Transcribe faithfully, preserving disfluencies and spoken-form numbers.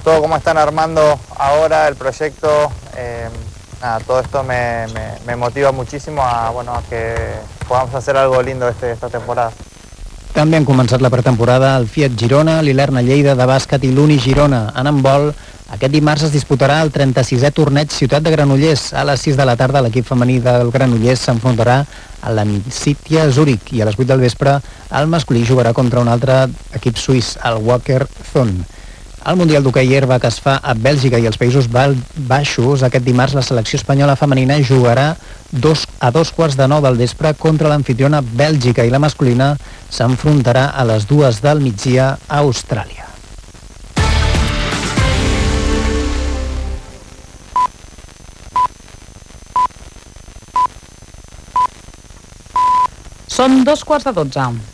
todo como están armando ahora el proyecto, eh, nada, todo esto me, me, me motiva muchísimo a, bueno, a que podamos hacer algo lindo este, esta temporada. També han començat la pretemporada el Fiat Girona, l'Ilerna Lleida de bàsquet i l'Uni Girona. En handbol, aquest dimarts es disputarà el trenta-sisè torneig Ciutat de Granollers. A les sis de la tarda l'equip femení del Granollers s'enfrontarà a la Misitia Zurich i a les vuit del vespre el masculí jugarà contra un altre equip suís, el Wacker Thun. Al Mundial d'Hoquei Herba que es fa a Bèlgica i els Països Baixos, aquest dimarts la selecció espanyola femenina jugarà dos, a dos quarts de nou del vespre contra l'anfitriona Bèlgica i la masculina s'enfrontarà a les dues del migdia a Austràlia. Són dos quarts de dotze.